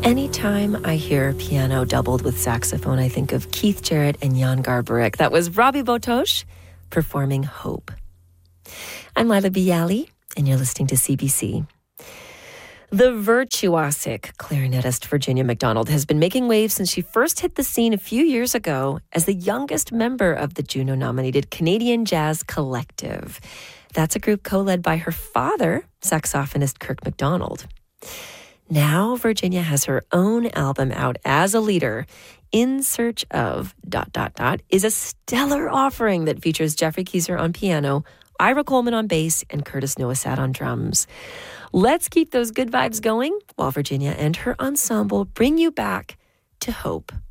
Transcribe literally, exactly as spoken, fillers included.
Anytime I hear piano doubled with saxophone, I think of Keith Jarrett and Jan Garbarek. That was Robbie Botosh performing Hope. I'm Lila Bialy, and you're listening to C B C. The virtuosic clarinetist Virginia McDonald has been making waves since she first hit the scene a few years ago as the youngest member of the Juno-nominated Canadian Jazz Collective. That's a group co-led by her father, saxophonist Kirk McDonald. Now Virginia has her own album out as a leader. In Search of... dot, dot, dot, is a stellar offering that features Jeffrey Keyser on piano, Ira Coleman on bass, and Curtis Nowasad on drums. Let's keep those good vibes going while Virginia and her ensemble bring you back to hope.